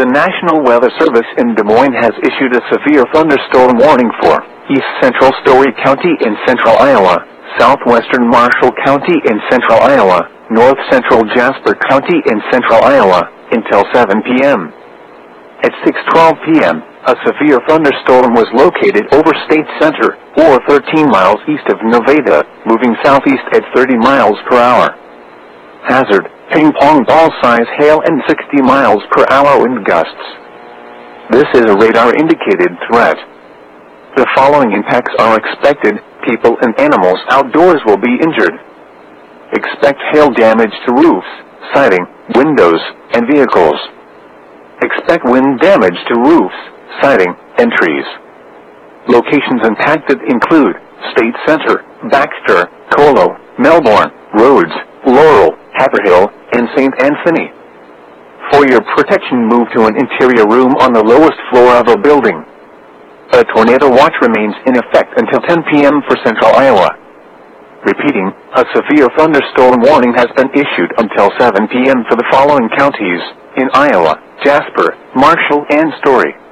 The National Weather Service in Des Moines has issued a severe thunderstorm warning for East Central Story County in central Iowa, southwestern Marshall County in central Iowa, north central Jasper County in central Iowa, until 7 p.m. At 6:12 p.m., a severe thunderstorm was located over State Center, or 13 miles east of Nevada, moving southeast at 30 miles per hour. Hazard: ping-pong ball-size hail and 60 miles per hour wind gusts. This is a radar-indicated threat. The following impacts are expected: people and animals outdoors will be injured. Expect hail damage to roofs, siding, windows, and vehicles. Expect wind damage to roofs, siding, and trees. Locations impacted include State Center, Baxter, Colo, Melbourne, Rhodes, Laurel, Haverhill, and St. Anthony. For your protection, move to an interior room on the lowest floor of a building. A tornado watch remains in effect until 10 p.m. for central Iowa. Repeating, a severe thunderstorm warning has been issued until 7 p.m. for the following counties in Iowa: Jasper, Marshall, and Story.